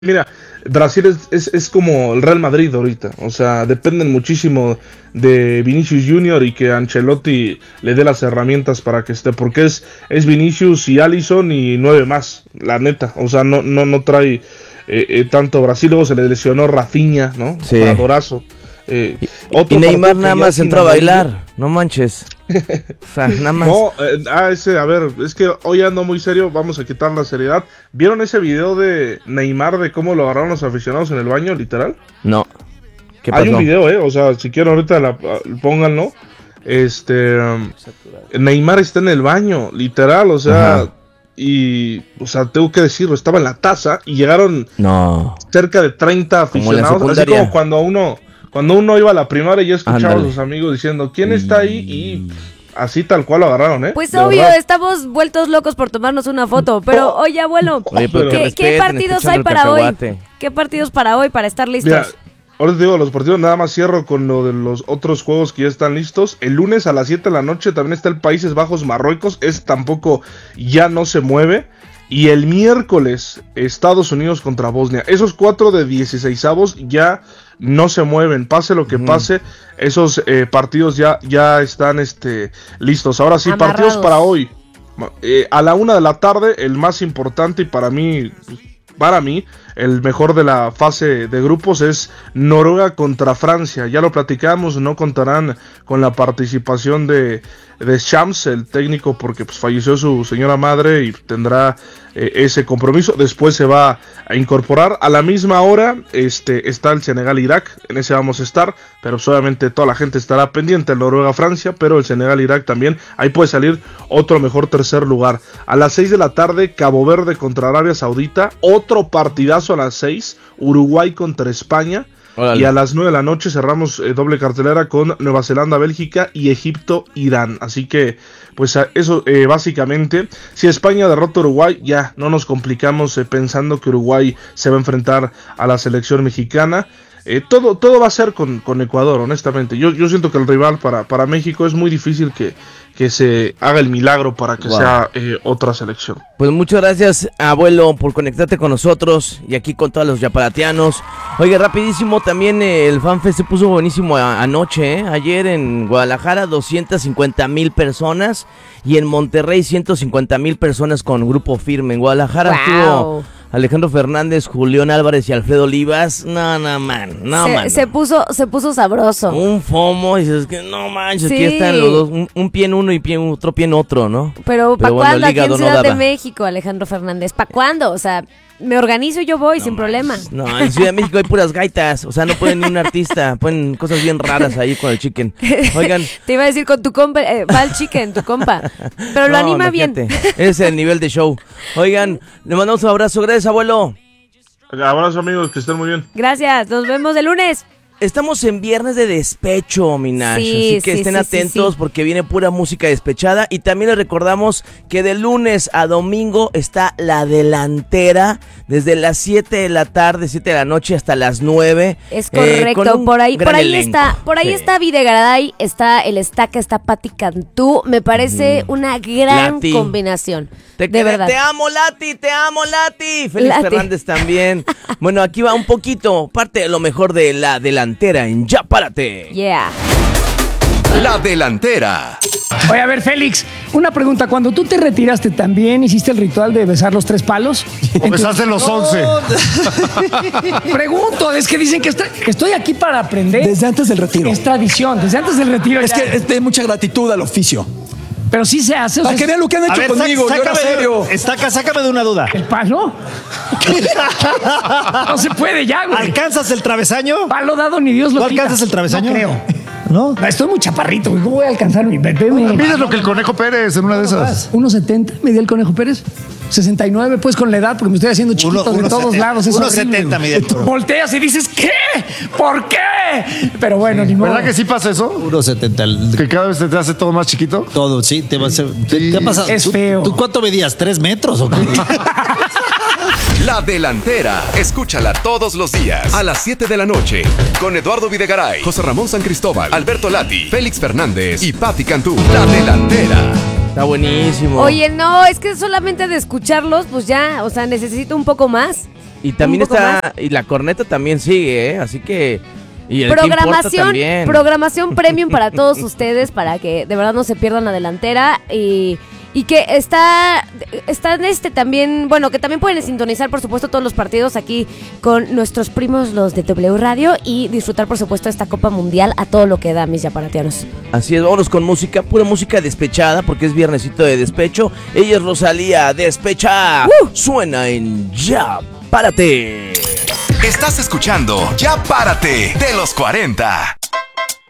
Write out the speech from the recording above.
Mira, Brasil es como el Real Madrid ahorita, o sea, dependen muchísimo de Vinicius Junior y que Ancelotti le dé las herramientas para que esté, porque es Vinicius y Alisson y 9 más, la neta, o sea, no trae tanto Brasil. Luego se le lesionó Rafinha, ¿no? Sí. Jugadorazo. Y Neymar nada más entró a bailar, no manches. O sea, nada más. No, a ver, es que hoy ando muy serio, vamos a quitar la seriedad. ¿Vieron ese video de Neymar de cómo lo agarraron los aficionados en el baño, literal? No. ¿Qué pasó? Hay un video, o sea, si quieren ahorita pónganlo. Neymar está en el baño, literal, o sea, Ajá. y, o sea, tengo que decirlo, estaba en la taza y llegaron cerca de 30 Como en la aficionados, así secundaria. como cuando uno iba a la primaria y ya escuchaba Ándale. a sus amigos diciendo, ¿quién está ahí? Y así tal cual lo agarraron, Pues De obvio, verdad. estamos vueltos locos por tomarnos una foto. Pero, oye, abuelo, Oye, pero que ¿qué respeten, partidos escuchando hay el para hoy? cacahuate. ¿Qué partidos para hoy para estar listos? Mira, ahora te digo, los partidos nada más cierro con lo de los otros juegos que ya están listos. El lunes a las 7 de la noche también está el Países Bajos Marruecos, tampoco ya no se mueve. Y el miércoles Estados Unidos contra Bosnia. Esos 4 de 16avos ya no se mueven, pase lo que pase. Esos partidos ya están listos. Ahora sí, Amarrados. partidos para hoy. A la 1 de la tarde, el más importante y para mí, el mejor de la fase de grupos es Noruega contra Francia. Ya lo platicamos, no contarán con la participación de Shams, el técnico, porque pues falleció su señora madre y tendrá ese compromiso. Después se va a incorporar. A la misma hora está el Senegal-Irak, en ese vamos a estar, pero pues, obviamente toda la gente estará pendiente, el Noruega-Francia, pero el Senegal-Irak también, ahí puede salir otro mejor tercer lugar. A las 6 de la tarde, Cabo Verde contra Arabia Saudita, otro partidazo a las 6, Uruguay contra España. Órale. Y a las 9 de la noche cerramos doble cartelera con Nueva Zelanda, Bélgica y Egipto, Irán. Así que, pues eso básicamente. Si España derrota a Uruguay, ya no nos complicamos pensando que Uruguay se va a enfrentar a la selección mexicana. Todo va a ser con Ecuador, honestamente. Yo siento que el rival para México es muy difícil que se haga el milagro para que sea otra selección. Pues muchas gracias, abuelo, por conectarte con nosotros y aquí con todos los yaparatianos. Oye, rapidísimo, también el FanFest se puso buenísimo anoche, ¿eh? Ayer en Guadalajara 250,000 personas y en Monterrey 150,000 personas con Grupo Firme. En Guadalajara estuvo Alejandro Fernández, Julián Álvarez y Alfredo Olivas. No, Se puso sabroso. un FOMO, y dices que no manches, Sí. aquí están los dos, un pie en uno y otro pie en otro, ¿no? Pero ¿para bueno, cuándo el aquí en hígado no Ciudad de daba. México, Alejandro Fernández? ¿Para cuándo? O sea, me organizo y yo voy sin problema. No, en Ciudad de México hay puras gaitas, o sea, no pueden ni un artista, ponen cosas bien raras ahí con el chicken. Oigan, Te iba a decir con tu compa, va el chicken, tu compa. Pero lo no, anima bien. imagínate, ese es el nivel de show. Oigan, le mandamos un abrazo, gracias abuelo. Abrazo amigos, que estén muy bien. Gracias, nos vemos el lunes. Estamos en viernes de despecho, mi Nash, Sí, así que sí, estén sí, atentos sí. porque viene pura música despechada y también les recordamos que de lunes a domingo está La Delantera desde las 7 de la tarde, 7 de la noche hasta las 9. Es con correcto, un por ahí gran elenco. Sí. está Videgaray, está el Estaca, está Pati Cantú, me parece una gran Lati. combinación, Te de verdad. Te amo, Lati. Félix Lati. Fernández también. Bueno, aquí va un poquito, parte de lo mejor de La Delantera en Ya Párate. Yeah. La Delantera. Oye, a ver, Félix, una pregunta. Cuando tú te retiraste, ¿también hiciste el ritual de besar los 3 palos? Besaste los 11. Pregunto, es que dicen que estoy aquí para aprender. Desde antes del retiro. Es tradición, desde antes del retiro. Es ya. que es de mucha gratitud al oficio. Pero sí se hace. O Para sea, que vean lo que han hecho conmigo, yo era serio. Sácame de una duda. ¿El palo? No se puede ya, güey. ¿Alcanzas el travesaño? Palo dado ni Dios lo ¿Tú quita. alcanzas el travesaño? No creo. ¿No? Estoy muy chaparrito, güey. ¿Cómo voy a alcanzar mi bebé? Mides lo que el Conejo Pérez en una de esas. 1.70 medía el Conejo Pérez. 69, pues con la edad, porque me estoy haciendo chiquito de todos lados. Es 1.70 horrible. mide el Conejo. Volteas y dices, ¿qué? ¿Por qué? Pero bueno, ni modo. ¿Verdad que sí pasa eso? 1.70. Que cada vez te hace todo más chiquito. Todo, sí, te va a hacer. ¿Te ha pasado? Es feo. ¿Tú cuánto medías? ¿3 metros o qué? La Delantera. Escúchala todos los días a las 7 de la noche con Eduardo Videgaray, José Ramón San Cristóbal, Alberto Lati, Félix Fernández y Pati Cantú. La Delantera. Está buenísimo. Oye, no, es que solamente de escucharlos, pues ya, o sea, necesito un poco más. Y también Un poco está, y la corneta también sigue, así que... Y el que importa también. Programación premium para todos ustedes, para que de verdad no se pierdan la delantera y que está también, bueno, que también pueden sintonizar por supuesto todos los partidos aquí con nuestros primos los de W Radio y disfrutar por supuesto esta Copa Mundial a todo lo que da, mis yaparatianos. Así es, vámonos con música, pura música despechada porque es viernesito de despecho. Ella es Rosalía, Despecha. Suena en Ya Párate. Estás escuchando Ya Párate de los 40.